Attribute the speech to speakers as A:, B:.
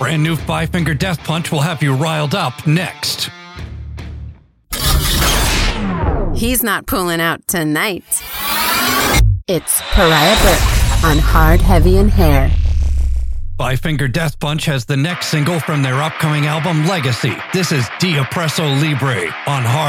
A: Brand new Five Finger Death Punch will have you riled up next.
B: He's not pulling out tonight. It's Pariah Burke on Hard, Heavy, and Hair.
A: Five Finger Death Punch has the next single from their upcoming album, Legacy. This is Dia Presso Libre on Hard.